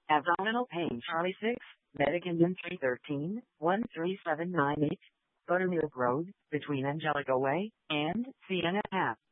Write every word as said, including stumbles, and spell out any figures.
Abdominal pain Charlie six, Medicanum three thirteen, one three seven nine eight, Buttermilk Road, between Angelica Way and Sienna Ave.